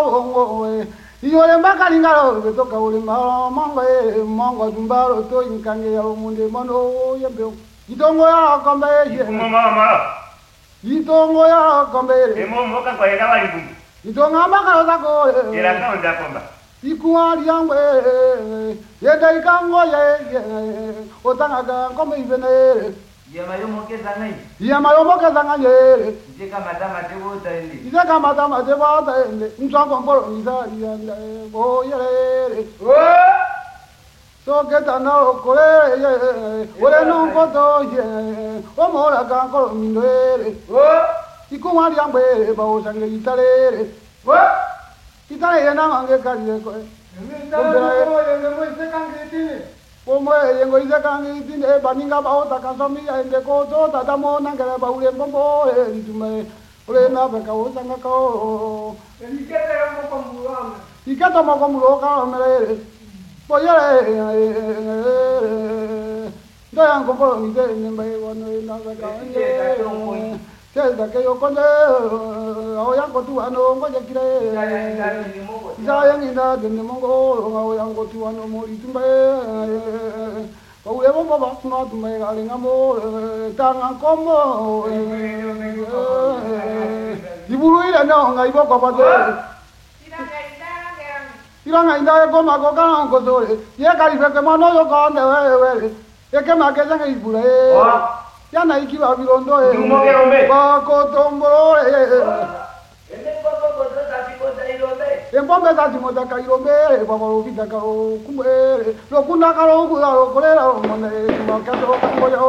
Iyo le makalingalo betoka ule mango dumbaro to inkange ya munde mano yembe itongo ya kambe ye mama itongo ya kambe emo ka kwa ina wali bungu itonga makalo zako ila kaonda komba ikuali yangwe yenda ikango ye otanga ka kambe ivene yama yomokeza ngai ye jeka matama tebo taende izeka matama tebo taende mtwango ngoro izali yanda o yere so geta na okole ole no koto ye o mora ka ngoro mindere ikumali yangwe ba osange itale itale na mangi kali ko Como yengo izakangi tine baninga ba ota kasami ya ende ko to tata mo nangere ba ule bombo ntume ule na ba ka osanga ko ikata mo komulo ka mere boyere ndo yango ko ni de nemba wono na ba ka Kenda ke yo konde o yango tu ano ngoje kire Zayangina denne mongo o yango tu ano mori tumbe o evo baba no tumbe alinga mo tanga komo Iburu ile no ngai boko pate Iranga inda ko ma ko kan ko so ye kali fe ke mano yo konde we ye ke ma ke zanga ibure Yana ikiwa bilondo ba ko tombo Embombe tati mota kairombe baba ubita ka kumbe lo kuna ka lo kula lo kolera mo ne ma ka to ko